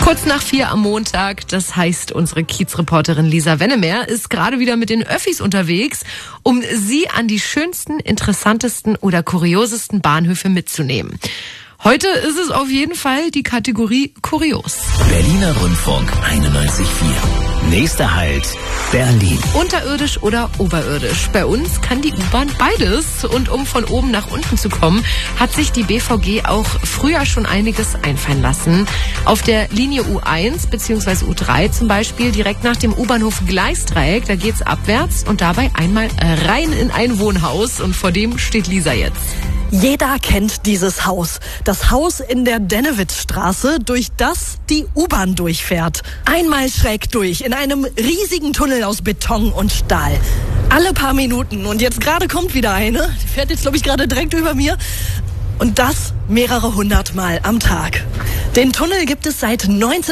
Kurz nach 4 am Montag, das heißt, unsere Kiezreporterin Lisa Wennemer ist gerade wieder mit den Öffis unterwegs, um Sie an die schönsten, interessantesten oder kuriosesten Bahnhöfe mitzunehmen. Heute ist es auf jeden Fall die Kategorie Kurios. Berliner Rundfunk 91.4. Nächster Halt, Berlin. Unterirdisch oder oberirdisch. Bei uns kann die U-Bahn beides. Und um von oben nach unten zu kommen, hat sich die BVG auch früher schon einiges einfallen lassen. Auf der Linie U1 bzw. U3 zum Beispiel, direkt nach dem U-Bahnhof Gleisdreieck, da geht's abwärts und dabei einmal rein in ein Wohnhaus. Und vor dem steht Lisa jetzt. Jeder kennt dieses Haus. Das Haus in der Dennewitzstraße, durch das die U-Bahn durchfährt. Einmal schräg durch, in einem riesigen Tunnel aus Beton und Stahl. Alle paar Minuten. Und jetzt gerade kommt wieder eine. Die fährt jetzt, glaube ich, gerade direkt über mir. Und das mehrere hundert Mal am Tag. Den Tunnel gibt es seit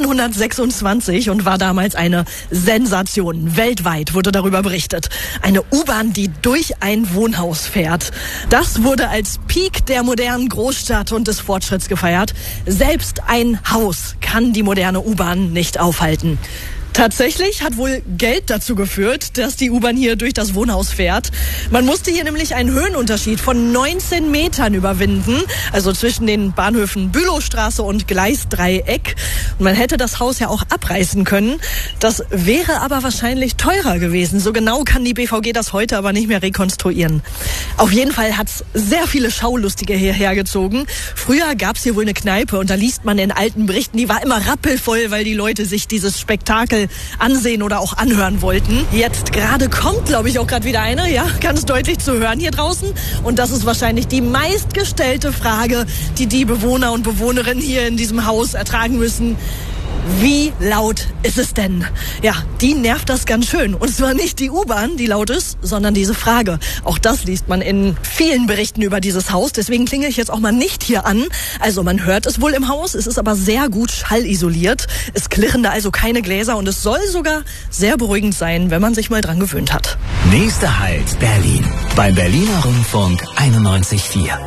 1926 und war damals eine Sensation. Weltweit wurde darüber berichtet. Eine U-Bahn, die durch ein Wohnhaus fährt. Das wurde als Peak der modernen Großstadt und des Fortschritts gefeiert. Selbst ein Haus kann die moderne U-Bahn nicht aufhalten. Tatsächlich hat wohl Geld dazu geführt, dass die U-Bahn hier durch das Wohnhaus fährt. Man musste hier nämlich einen Höhenunterschied von 19 Metern überwinden, also zwischen den Bahnhöfen Bülowstraße und Gleisdreieck. Und man hätte das Haus ja auch abreißen können. Das wäre aber wahrscheinlich teurer gewesen. So genau kann die BVG das heute aber nicht mehr rekonstruieren. Auf jeden Fall hat's sehr viele Schaulustige hierher gezogen. Früher gab's hier wohl eine Kneipe und da liest man in alten Berichten, die war immer rappelvoll, weil die Leute sich dieses Spektakel ansehen oder auch anhören wollten. Jetzt gerade kommt, glaube ich, auch gerade wieder eine, ja, ganz deutlich zu hören hier draußen. Und das ist wahrscheinlich die meistgestellte Frage, die die Bewohner und Bewohnerinnen hier in diesem Haus ertragen müssen. Wie laut ist es denn? Ja, die nervt das ganz schön. Und zwar nicht die U-Bahn, die laut ist, sondern diese Frage. Auch das liest man in vielen Berichten über dieses Haus. Deswegen klingel ich jetzt auch mal nicht hier an. Also man hört es wohl im Haus. Es ist aber sehr gut schallisoliert. Es klirren da also keine Gläser und es soll sogar sehr beruhigend sein, wenn man sich mal dran gewöhnt hat. Nächster Halt, Berlin. Beim Berliner Rundfunk 91.4.